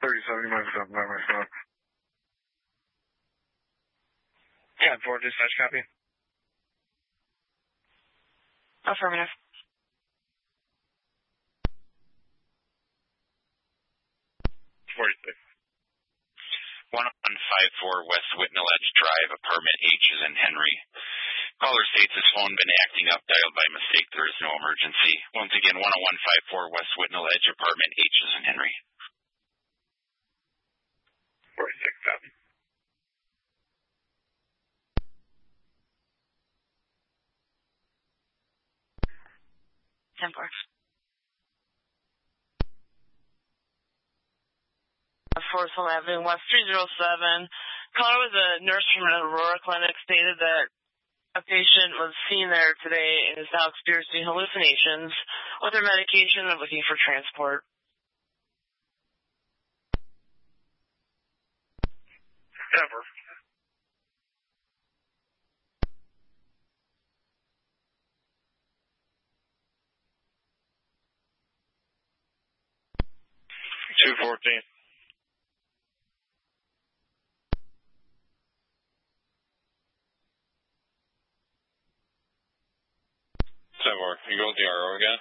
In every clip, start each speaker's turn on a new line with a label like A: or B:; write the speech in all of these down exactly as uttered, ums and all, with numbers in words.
A: thirty-seven, you might have something by myself.
B: Yeah, four dispatch copy.
C: Affirmative.
D: forty-six. one one five four West Whitnell Edge Drive, apartment H is in Henry. Caller states his phone been acting up, dialed by mistake. There is no emergency. Once again, one one five four West Whitnell Edge, apartment H is in Henry.
B: forty-six, copy.
C: ten four. Forest Hill Avenue, West three oh seven. Caller was a nurse from an Aurora clinic, stated that a patient was seen there today and is now experiencing hallucinations with their medication and looking for transport.
B: Never.
A: two fourteen.
E: seven four. You go with the R O again?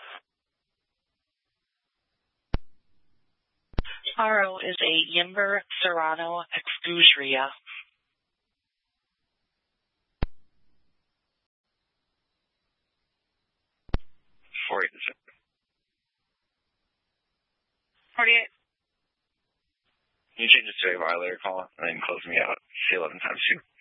C: R O is a Yimber Serrano exudaria.
B: forty-eight.
C: forty-eight.
B: You change it to a violator call and then close me out. C eleven times two.